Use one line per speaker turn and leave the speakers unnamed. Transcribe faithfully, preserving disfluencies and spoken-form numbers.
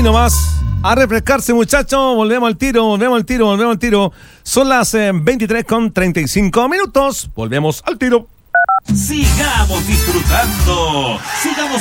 nomás. A refrescarse, muchachos. Volvemos al tiro, volvemos al tiro, volvemos al tiro. Son las eh, veintitrés con treinta y cinco minutos. Volvemos al tiro.
Sigamos disfrutando. Sigamos